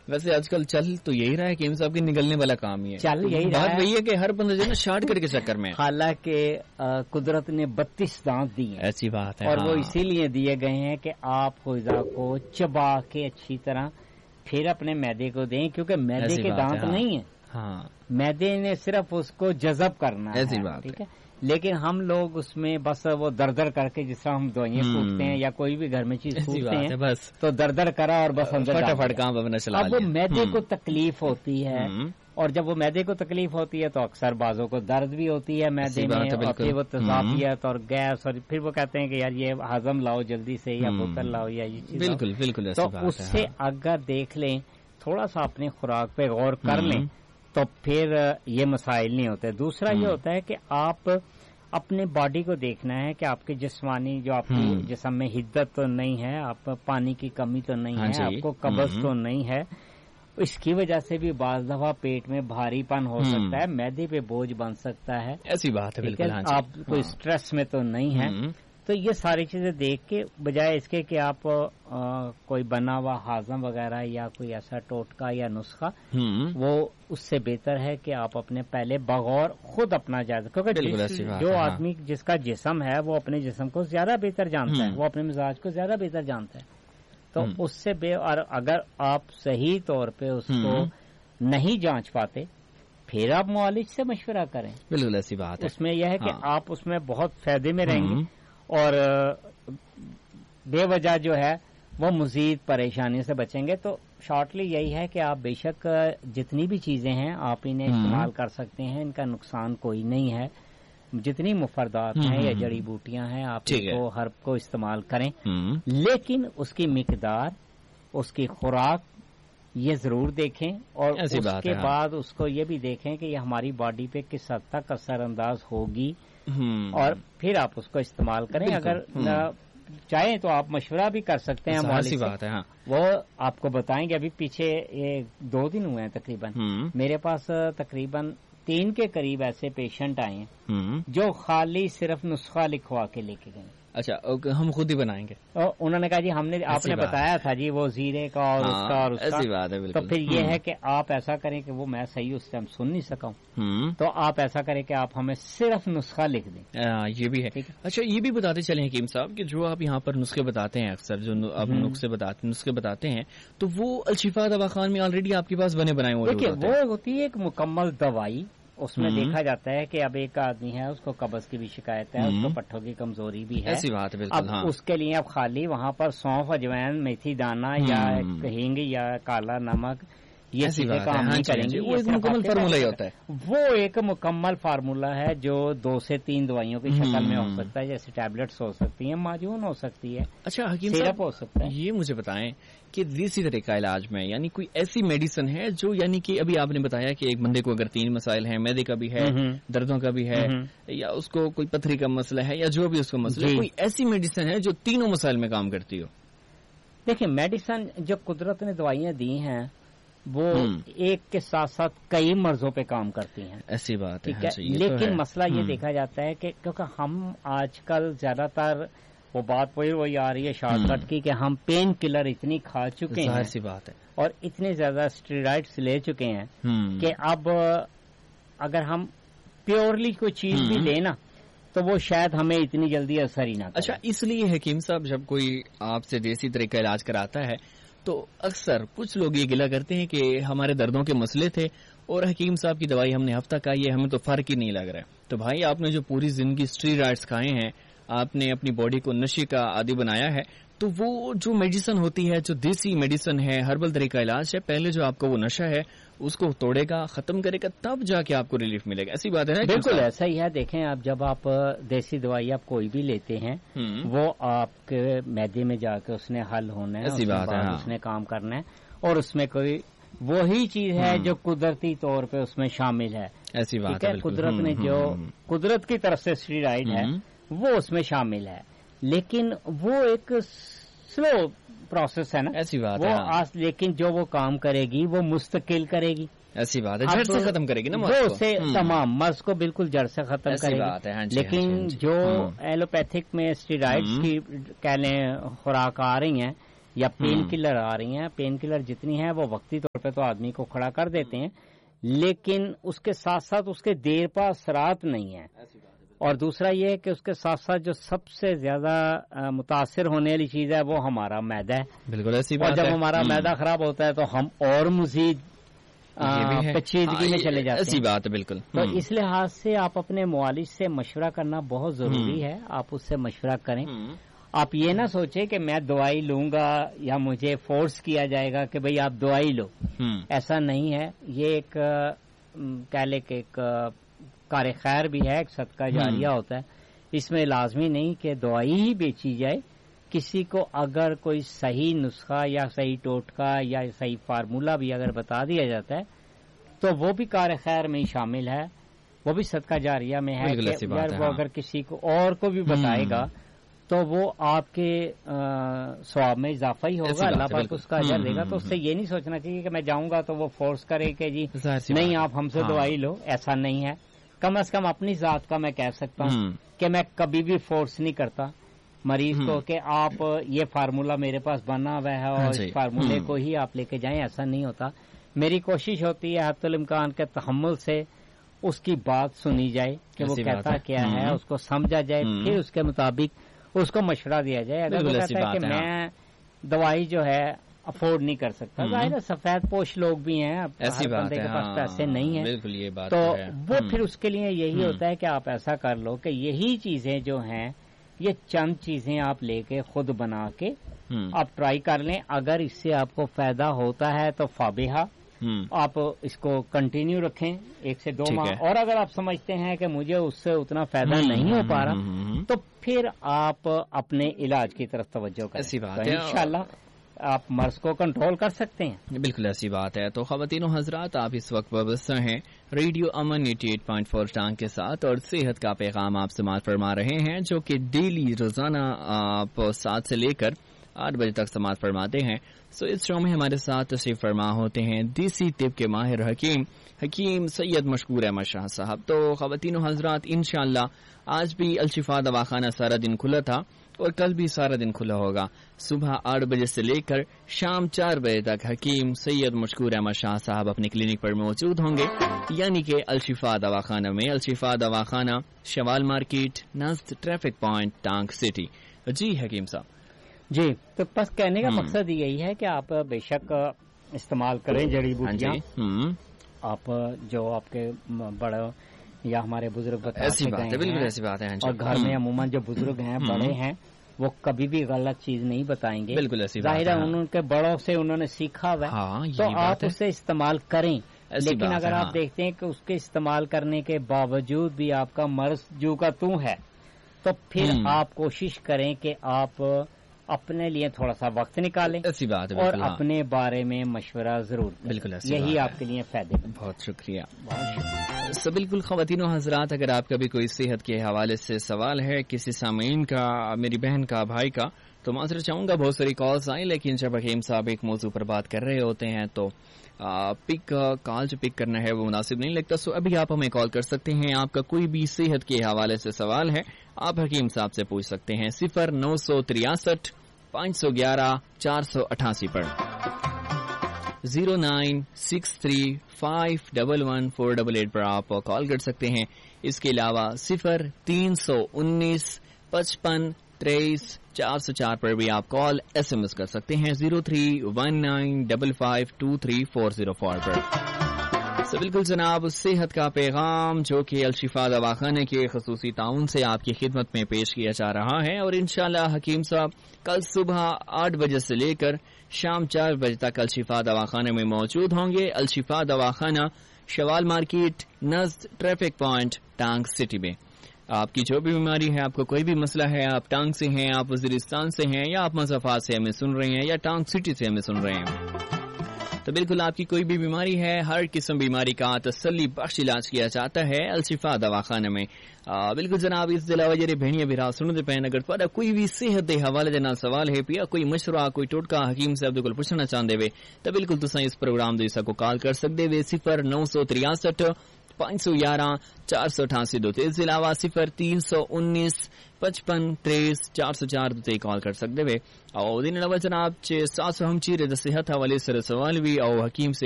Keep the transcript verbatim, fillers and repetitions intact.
ویسے آج کل چل تو یہی رہا ہے کہ صاحب کے نگلنے والا کام ہی ہے, چل یہی رہا ہے. بات وہی ہے کہ ہر بندہ جو ہے نا شارٹ کٹ کے چکر میں, حالانکہ قدرت نے بتیس دانت دی ہیں, ایسی بات ہے, اور ہاں. وہ اسی لیے دیے گئے ہیں کہ آپ غذا کو چبا کے اچھی طرح پھر اپنے معدے کو دیں, کیونکہ معدے کے دانت نہیں ہیں, ہاں, معدے نے صرف اس کو جذب کرنا ہے, ایسی بات ٹھیک ہے. لیکن ہم لوگ اس میں بس وہ در در کر کے, جس طرح ہم دوائیاں پھوٹتے ہیں یا کوئی بھی گھر میں چیز پھوٹتے ہیں, بس تو در در کرا اور بس اندر فٹافٹ کام اپنا چلا اب وہ معدے کو تکلیف ہوتی ہے, اور جب وہ معدے کو تکلیف ہوتی ہے تو اکثر بازوں کو درد بھی ہوتی ہے معدے میں, اور پھر وہ تیزابیت اور گیس, اور پھر وہ کہتے ہیں کہ یار یہ ہضم لاؤ جلدی سے, یا بوتل لاؤ, یا یہ چیز. بالکل بالکل. تو اس سے اگر دیکھ لیں, تھوڑا سا اپنی خوراک پہ غور کر لیں, تو پھر یہ مسائل نہیں ہوتے. دوسرا یہ ہوتا ہے کہ آپ اپنے باڈی کو دیکھنا ہے کہ آپ کے جسمانی جو آپ کی جسم میں حدت تو نہیں ہے, آپ پانی کی کمی تو نہیں ہے, آپ کو قبض تو نہیں ہے, اس کی وجہ سے بھی بعض دفعہ پیٹ میں بھاری پن ہو سکتا ہے, معدے پہ بوجھ بن سکتا ہے, ایسی بات ہے. بالکل آپ کوئی اسٹریس میں تو نہیں ہے. تو یہ ساری چیزیں دیکھ کے, بجائے اس کے کہ آپ کوئی بنا ہوا ہاضم وغیرہ یا کوئی ایسا ٹوٹکا یا نسخہ, وہ اس سے بہتر ہے کہ آپ اپنے پہلے بغور خود اپنا جائزہ, کیونکہ جو آدمی جس کا جسم ہے وہ اپنے جسم کو زیادہ بہتر جانتا ہے, وہ اپنے مزاج کو زیادہ بہتر جانتا ہے. تو اس سے بے, اور اگر آپ صحیح طور پہ اس کو نہیں جانچ پاتے, پھر آپ معالج سے مشورہ کریں. بالکل ایسی بات ہے. اس میں یہ ہے کہ آپ اس میں بہت فائدے میں رہیں گے, اور بے وجہ جو ہے وہ مزید پریشانی سے بچیں گے. تو شارٹلی یہی ہے کہ آپ بے شک جتنی بھی چیزیں ہیں آپ انہیں استعمال کر سکتے ہیں, ان کا نقصان کوئی نہیں ہے. جتنی مفردات ہیں یا جڑی بوٹیاں ہیں آپ ان کو ہر کو استعمال کریں, لیکن اس کی مقدار, اس کی خوراک یہ ضرور دیکھیں, اور اس کے بعد اس کو یہ بھی دیکھیں کہ یہ ہماری باڈی پہ کس حد تک اثر انداز ہوگی, اور پھر آپ اس کو استعمال کریں. اگر چاہیں تو آپ مشورہ بھی کر سکتے ہیں ہماری بات ہے, وہ آپ کو بتائیں گے. ابھی پیچھے یہ دو دن ہوئے ہیں تقریباً, میرے پاس تقریباً تین کے قریب ایسے پیشنٹ آئے ہیں جو خالی صرف نسخہ لکھوا کے لے کے گئے. اچھا, ہم خود ہی بنائیں گے. انہوں نے کہا جی ہم نے, آپ نے بتایا تھا جی وہ زیرے کا اور اس کا اور اس کا, تو پھر یہ ہے کہ آپ ایسا کریں کہ وہ میں صحیح اس ٹائم سن نہیں سکا ہوں, تو آپ ایسا کریں کہ آپ ہمیں صرف نسخہ لکھ دیں. یہ بھی ہے. اچھا, یہ بھی بتاتے چلیں حکیم صاحب کہ جو آپ یہاں پر نسخے بتاتے ہیں, اکثر جو آپ نسخے بتاتے نسخے بتاتے ہیں, تو وہ الشفا دواخان میں آلریڈی آپ کے پاس بنے بنائے ہوئے ہوتے ہیں. وہ ہوتی ہے ایک مکمل دوائی, اس میں دیکھا جاتا ہے کہ اب ایک آدمی ہے اس کو قبض کی بھی شکایت ہے, اس کو پٹھوں کی کمزوری بھی ہے, ایسی بات ہے. اب اس کے لیے اب خالی وہاں پر سونف, اجوائن, میتھی دانہ یا ہینگ یا کالا نمک, یہ چیزیں کام نہیں کریں گی. وہ ایک مکمل فارمولہ ہی ہوتا ہے. وہ ایک مکمل فارمولہ ہے جو دو سے تین دوائیوں کی شکل میں ہو سکتا ہے, جیسے ٹیبلٹس ہو سکتی ہیں, معجون ہو سکتی ہے, اچھا حکیم سیرپ ہو سکتا ہے. یہ مجھے بتائیں کہ دیسی طریقہ علاج میں یعنی کوئی ایسی میڈیسن ہے جو, یعنی کہ ابھی آپ نے بتایا کہ ایک بندے کو اگر تین مسائل ہیں, معدے کا بھی ہے, دردوں کا بھی ہے, یا اس کو کوئی پتھری کا مسئلہ ہے, یا جو بھی اس کا مسئلہ ہے, کوئی ایسی میڈیسن ہے جو تینوں مسائل میں کام کرتی ہو؟ دیکھیں, میڈیسن جو قدرت نے دوائیاں دی ہیں وہ ایک کے ساتھ ساتھ کئی مرضوں پہ کام کرتی ہیں. ایسی بات ہے. لیکن مسئلہ یہ دیکھا جاتا ہے کہ کیونکہ ہم آج کل زیادہ تر وہ بات وہی وہی آ رہی ہے شارٹ کٹ کی کہ ہم پین کلر اتنی کھا چکے ہیں, ایسی بات ہے, اور اتنے زیادہ اسٹیرائڈس لے چکے ہیں کہ اب اگر ہم پیورلی کوئی چیز بھی لیں نا تو وہ شاید ہمیں اتنی جلدی اثر ہی نہ کرے. اچھا, اس لیے حکیم صاحب جب کوئی آپ سے دیسی طریقہ علاج کراتا ہے تو اکثر کچھ لوگ یہ گلہ کرتے ہیں کہ ہمارے دردوں کے مسئلے تھے اور حکیم صاحب کی دوائی ہم نے ہفتہ کھائی ہے, ہمیں تو فرق ہی نہیں لگ رہا ہے. تو بھائی آپ نے جو پوری زندگی اسٹیرائڈس کھائے ہیں, آپ نے اپنی باڈی کو نشے کا عادی بنایا ہے, تو وہ جو میڈیسن ہوتی ہے, جو دیسی میڈیسن ہے, ہربل طریقہ علاج ہے, پہلے جو آپ کا وہ نشہ ہے اس کو توڑے گا, ختم کرے گا, تب جا کے آپ کو ریلیف ملے گا. ایسی بات ہے نا؟ بالکل ایسا ہی ہے. دیکھیں, آپ جب آپ دیسی دوائی آپ کوئی بھی لیتے ہیں وہ آپ کے معدے میں جا کے اس نے حل ہونا ہے, ایسی بات ہے, اس نے کام کرنا ہے, اور اس میں کوئی وہی چیز ہے جو قدرتی طور پہ اس میں شامل ہے. ایسی بات ہے, قدرت نے جو قدرت کی طرف سے اسٹیرائڈ ہے وہ اس میں شامل ہے, لیکن وہ ایک سلو پروسیس ہے نا. ایسی بات ہے, وہ لیکن جو وہ کام کرے گی وہ مستقل کرے گی. ایسی بات ہے, جڑ سے ختم کرے گی نا, وہ سے تمام مرض کو بالکل جڑ سے ختم کرے گی. لیکن جو ایلوپیتھک میں اسٹیرائڈز کی کہہ لیں خوراک آ رہی ہیں یا پین کلر آ رہی ہیں. پین کلر جتنی ہیں وہ وقتی طور پہ تو آدمی کو کھڑا کر دیتے ہیں, لیکن اس کے ساتھ ساتھ اس کے دیر پا اثرات نہیں ہیں. اور دوسرا یہ ہے کہ اس کے ساتھ ساتھ جو سب سے زیادہ متاثر ہونے والی چیز ہے وہ ہمارا معدہ ہے. بالکل ایسی بات ہے. اور جب ہمارا معدہ خراب ہوتا ہے تو ہم اور مزید پیچیدگی میں چلے جاتے ہیں. ایسی بات ہے بالکل. تو اس لحاظ سے آپ اپنے معالج سے مشورہ کرنا بہت ضروری ہے. آپ اس سے مشورہ کریں. آپ یہ نہ سوچیں کہ میں دوائی لوں گا یا مجھے فورس کیا جائے گا کہ بھئی آپ دوائی لو. ایسا نہیں ہے. یہ ایک کہہ لے کہ ایک کار خیر بھی ہے, ایک صدقہ جاریہ ہوتا ہے. اس میں لازمی نہیں کہ دوائی ہی بیچی جائے. کسی کو اگر کوئی صحیح نسخہ یا صحیح ٹوٹکا یا صحیح فارمولہ بھی اگر بتا دیا جاتا ہے تو وہ بھی کار خیر میں ہی شامل ہے, وہ بھی صدقہ جاریہ میں ہے. کہ وہ اگر کسی کو اور کو بھی بتائے گا تو وہ آپ کے ثواب میں اضافہ ہی ہوگا, اللہ پاک اس کا اجر دے گا. تو اس سے یہ نہیں سوچنا چاہیے کہ میں جاؤں گا تو وہ فورس کرے کہ جی نہیں آپ ہم سے دوائی لو. ایسا نہیں ہے. کم از کم اپنی ذات کا میں کہہ سکتا ہوں کہ میں کبھی بھی فورس نہیں کرتا مریض کو کہ آپ یہ فارمولہ میرے پاس بنا ہوا ہے اور اس فارمولے کو ہی آپ لے کے جائیں. ایسا نہیں ہوتا. میری کوشش ہوتی ہے حتی الامکان کے تحمل سے اس کی بات سنی جائے کہ وہ کہتا کیا ہے, اس کو سمجھا جائے, پھر اس کے مطابق اس کو مشورہ دیا جائے. اگر وہ کہتا ہے کہ میں دوائی جو ہے افورڈ نہیں کر سکتا, ظاہر ہے سفید پوش لوگ بھی ہیں, ایسی بندے کے پاس پیسے نہیں ہیں, بالکل یہ بات تو وہ پھر اس کے لیے یہی ہوتا ہے کہ آپ ایسا کر لو کہ یہی چیزیں جو ہیں یہ چند چیزیں آپ لے کے خود بنا کے آپ ٹرائی کر لیں. اگر اس سے آپ کو فائدہ ہوتا ہے تو فابہا, آپ اس کو کنٹینیو رکھیں ایک سے دو ماہ. اور اگر آپ سمجھتے ہیں کہ مجھے اس سے اتنا فائدہ نہیں ہو پا رہا تو پھر آپ اپنے علاج کی طرف توجہ کریں. انشاءاللہ آپ مرض کو کنٹرول کر سکتے ہیں. بالکل ایسی بات ہے. تو خواتین و حضرات, آپ اس وقت وابستہ ہیں ریڈیو امن اٹھاسی پوائنٹ چار ٹانگ کے ساتھ اور صحت کا پیغام آپ سماعت فرما رہے ہیں, جو کہ ڈیلی روزانہ آپ سات سے لے کر آٹھ بجے تک سماعت فرماتے ہیں. سو اس شو میں ہمارے ساتھ تشریف فرما ہوتے ہیں دیسی طب کے ماہر حکیم حکیم سید مشکور احمد شاہ صاحب. تو خواتین و حضرات, انشاءاللہ آج بھی الشفا دواخانہ سارا دن کھلا تھا اور کل بھی سارا دن کھلا ہوگا. صبح آٹھ بجے سے لے کر شام چار بجے تک حکیم سید مشکور احمد شاہ صاحب اپنے کلینک پر موجود ہوں گے, یعنی کہ الشفا دواخانہ میں. الشفا دواخانہ, شوال مارکیٹ, نزد ٹریفک پوائنٹ, ٹانک سٹی. جی حکیم صاحب. جی, تو بس کہنے کا مقصد یہی ہے کہ آپ بے شک استعمال کریں جڑی بوٹیاں. آپ جو آپ کے بڑے یا ہمارے بزرگ ایسی بات ہے, بالکل ایسی بات ہے. اور گھر میں عموماً جو بزرگ ہیں, بڑے ہیں, وہ کبھی بھی غلط چیز نہیں بتائیں گے. بالکل ایسی بات ہے. ظاہر ہے ان کے بڑوں سے انہوں نے سیکھا ہوا ہے, تو آپ اسے استعمال کریں. لیکن اگر آپ دیکھتے ہیں کہ اس کے استعمال کرنے کے باوجود بھی آپ کا مرض جو کا تو ہے, تو پھر آپ کوشش کریں کہ آپ اپنے لیے تھوڑا سا وقت نکالیں ایسی بات ہے اور اپنے بارے میں مشورہ ضرور کریں. بالکل یہی آپ کے لیے فائدے. بہت شکریہ. سو بالکل خواتین و حضرات, اگر آپ کا بھی کوئی صحت کے حوالے سے سوال ہے, کسی سامعین کا, میری بہن کا, بھائی کا, تو معذرت چاہوں گا بہت ساری کالز آئیں, لیکن جب حکیم صاحب ایک موضوع پر بات کر رہے ہوتے ہیں تو پک کال جو پک کرنا ہے وہ مناسب نہیں لگتا. سو ابھی آپ ہمیں کال کر سکتے ہیں. آپ کا کوئی بھی صحت کے حوالے سے سوال ہے, آپ حکیم صاحب سے پوچھ سکتے ہیں. صفر نو سو تریاسٹھ پانچ سو گیارہ چار سو اٹھاسی پر zero nine six three five double one four double eight پر آپ کال کر سکتے ہیں. اس کے علاوہ صفر تین سو انیس پچپن تیئیس چار سو چار پر بھی آپ کال ایس ایم ایس کر سکتے ہیں zero three one nine double five to three four zero four پر. تو بالکل جناب, صحت کا پیغام جو کہ الشفا دواخانے کے خصوصی تعاون سے آپ کی خدمت میں پیش کیا جا رہا ہے. اور انشاءاللہ حکیم صاحب کل صبح آٹھ بجے سے لے کر شام چار بجے تک الشفا دواخانے میں موجود ہوں گے. الشفا دواخانہ, شوال مارکیٹ, نزد ٹریفک پوائنٹ, ٹانک سٹی میں. آپ کی جو بھی بیماری ہے, آپ کو کوئی بھی مسئلہ ہے, آپ ٹانک سے ہیں, آپ وزیرستان سے ہیں, یا آپ مضافات سے ہمیں سن رہے ہیں, یا ٹانک سٹی سے ہمیں سن رہے ہیں, تو بالکل آپ کی کوئی بھی بیماری ہے, ہر قسم بیماری کا تسلی بخش علاج کیا جاتا ہے الشفا دواخانہ میں. بالکل جناب, اس دے علاوہ جڑے بہنیاں بھی سنو دے پین, اگر تھوڑا کوئی بھی صحت دے حوالے دے نال سوال ہے پیا, کوئی مشورہ, کوئی ٹوٹکا حکیم صاحب دے کول پوچھنا چاہندے وے, تو بالکل تساں اس پروگرام دے سکو کال کر سکدے وے. صفر نو سو تریاسٹھ پانچ سو گیارہ چار سو اٹھاسی دو اس علاوہ صفر تین سو انیس پچپن تریس چار سو چار دو کال کر سکتے ہوئے اور دن علاوہ جناب سات سو ہم چیرے صحت حوالے سر سوال بھی او حکیم سے